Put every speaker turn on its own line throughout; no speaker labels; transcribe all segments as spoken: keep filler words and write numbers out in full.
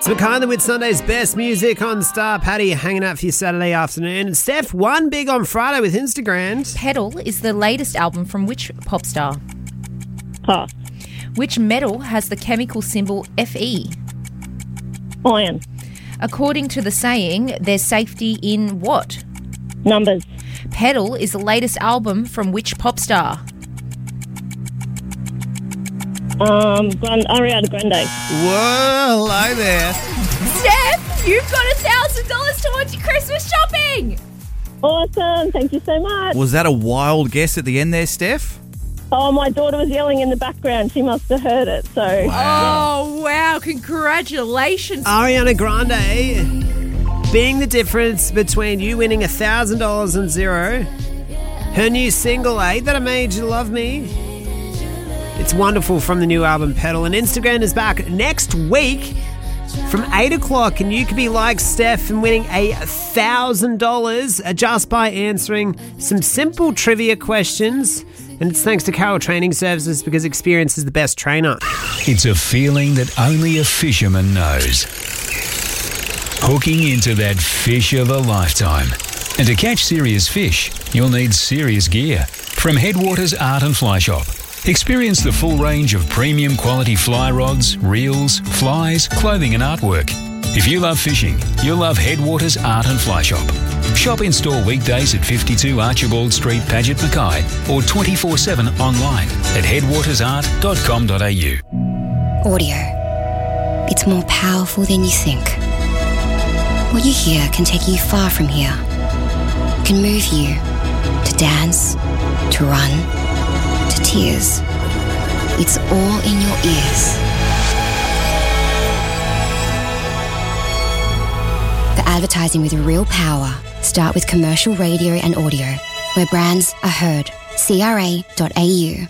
Mackay and the Whit Sunday's best music on Star. Paddy hanging out for your Saturday afternoon. Steph won big on Friday with Instagram.
Pedal is the latest album from which pop star?
Pass.
Which metal has the chemical symbol Fe?
Iron.
According to the saying, there's safety in what?
Numbers.
Pedal is the latest album from which pop star?
Um, Grand- Ariana Grande.
Whoa, hello there.
Steph, you've got a thousand dollars towards your Christmas shopping.
Awesome. Thank you so much.
Was that a wild guess at the end there, Steph?
Oh, my daughter was yelling in the background. She must have heard it. So.
Oh, wow. Congratulations.
Ariana Grande being the difference between you winning one thousand dollars and zero. Her new single, Ain't That I Made You Love Me? It's wonderful from the new album Pedal. And Instagram is back next week from eight o'clock. And you could be like Steph and winning a one thousand dollars just by answering some simple trivia questions. And it's thanks to Carroll Training Services, because experience is the best trainer.
It's a feeling that only a fisherman knows. Hooking into that fish of a lifetime. And to catch serious fish, you'll need serious gear. From Headwaters Art and Fly Shop. Experience the full range of premium quality fly rods, reels, flies, clothing and artwork. If you love fishing, you'll love Headwaters Art and Fly Shop. Shop in store weekdays at fifty-two Archibald Street, Paget, Mackay, or twenty-four seven online at headwaters art dot com dot a u.
Audio. It's more powerful than you think. What you hear can take you far from here. Can move you to dance, to run, to tears. It's all in your ears. For advertising with real power, start with commercial radio and audio, where brands are heard. C R A dot A U.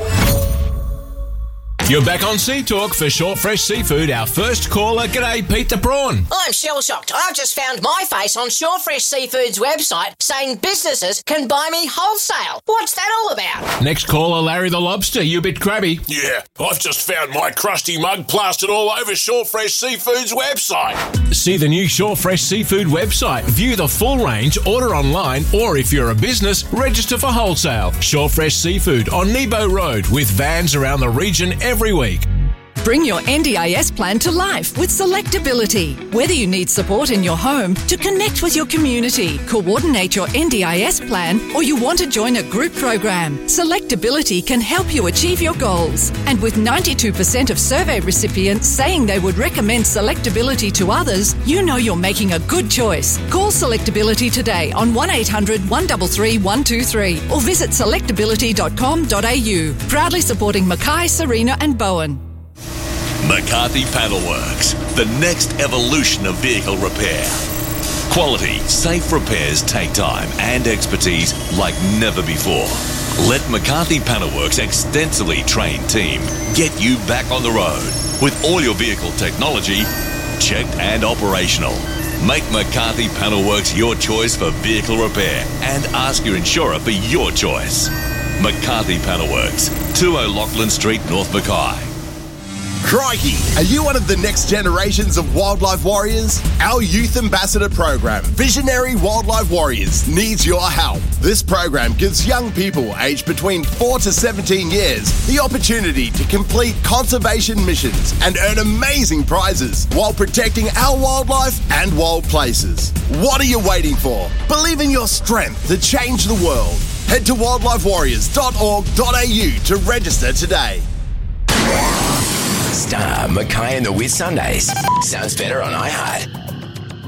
You're back on Sea Talk for Shore Fresh Seafood. Our first caller, g'day, Pete the Prawn.
I'm shell-shocked. I've just found my face on Shore Fresh Seafood's website saying businesses can buy me wholesale. What's that all about?
Next caller, Larry the Lobster. You a bit crabby.
Yeah, I've just found my crusty mug plastered all over Shore Fresh Seafood's website.
See the new Shore Fresh Seafood website. View the full range, order online, or if you're a business, register for wholesale. Shore Fresh Seafood on Nebo Road, with vans around the region every week.
Bring your N D I S plan to life with Selectability. Whether you need support in your home, to connect with your community, coordinate your N D I S plan, or you want to join a group program, Selectability can help you achieve your goals. And with ninety-two percent of survey recipients saying they would recommend Selectability to others, you know you're making a good choice. Call Selectability today on one eight hundred, one three three, one two three or visit selectability dot com dot a u. Proudly supporting Mackay, Serena and Bowen.
McCarthy Panelworks, the next evolution of vehicle repair. Quality, safe repairs take time and expertise like never before. Let McCarthy Panelworks' extensively trained team get you back on the road with all your vehicle technology checked and operational. Make McCarthy Panelworks your choice for vehicle repair and ask your insurer for your choice. McCarthy Panelworks, two O'Loughlin Street, North Mackay.
Crikey! Are you one of the next generations of wildlife warriors? Our youth ambassador program, Visionary Wildlife Warriors, needs your help. This program gives young people aged between four to seventeen years the opportunity to complete conservation missions and earn amazing prizes while protecting our wildlife and wild places. What are you waiting for? Believe in your strength to change the world. Head to wildlife warriors dot org dot a u to register today.
Star, Mackay and the Whit Sundays. Sounds better on iHeart.